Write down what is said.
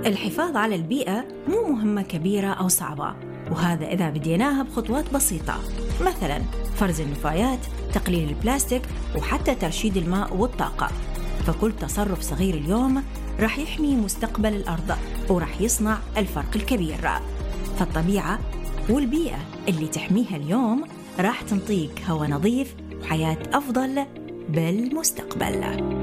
الحفاظ على البيئة مو مهمة كبيرة أو صعبة، وهذا إذا بديناها بخطوات بسيطة، مثلاً فرز النفايات، تقليل البلاستيك، وحتى ترشيد الماء والطاقة. فكل تصرف صغير اليوم راح يحمي مستقبل الأرض وراح يصنع الفرق الكبير. فالطبيعة والبيئة اللي تحميها اليوم راح تنطيك هواء نظيف وحياة أفضل بالمستقبل.